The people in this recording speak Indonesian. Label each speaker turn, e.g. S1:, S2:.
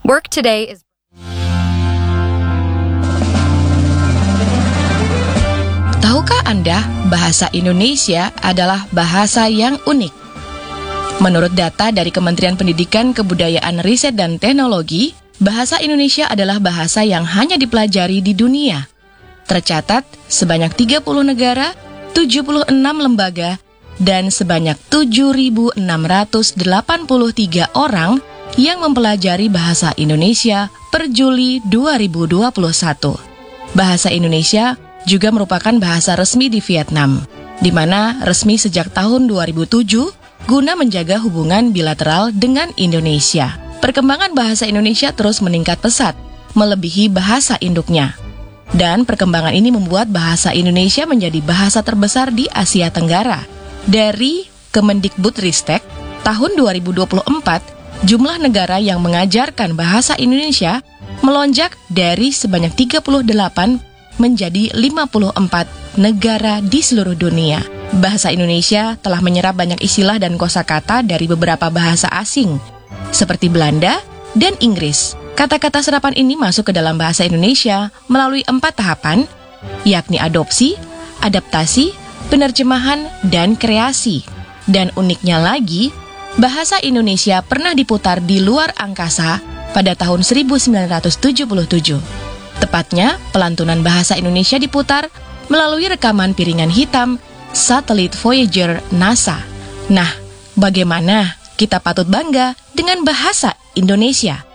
S1: Work today is...
S2: Tahukah Anda, bahasa Indonesia adalah bahasa yang unik? Menurut data dari Kementerian Pendidikan, Kebudayaan, Riset, dan Teknologi, bahasa Indonesia adalah bahasa yang hanya dipelajari di dunia. Tercatat sebanyak 30 negara, 76 lembaga, dan sebanyak 7.683 orang yang mempelajari bahasa Indonesia per Juli 2021. Bahasa Indonesia juga merupakan bahasa resmi di Vietnam, di mana resmi sejak tahun 2007 guna menjaga hubungan bilateral dengan Indonesia. Perkembangan bahasa Indonesia terus meningkat pesat, melebihi bahasa induknya. Dan perkembangan ini membuat bahasa Indonesia menjadi bahasa terbesar di Asia Tenggara. Dari Kemendikbudristek, tahun 2024, jumlah negara yang mengajarkan bahasa Indonesia melonjak dari sebanyak 38 menjadi 54 negara di seluruh dunia. Bahasa Indonesia telah menyerap banyak istilah dan kosakata dari beberapa bahasa asing, seperti Belanda dan Inggris. Kata-kata serapan ini masuk ke dalam bahasa Indonesia melalui 4 tahapan, yakni adopsi, adaptasi, penerjemahan, dan kreasi. Dan uniknya lagi, bahasa Indonesia pernah diputar di luar angkasa pada tahun 1977. Tepatnya, pelantunan bahasa Indonesia diputar melalui rekaman piringan hitam satelit Voyager NASA. Nah, bagaimana kita patut bangga dengan bahasa Indonesia?